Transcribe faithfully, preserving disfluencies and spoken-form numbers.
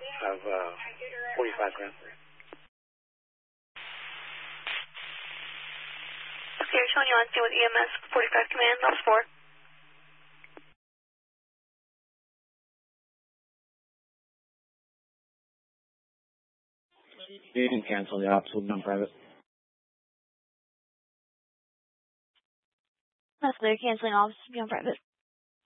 of uh, forty-five Grand. Okay, showing you on scene with E M S forty-five Command, Ops four. You can cancel the ops, we'll be on private. That's clear, canceling ops, be on private.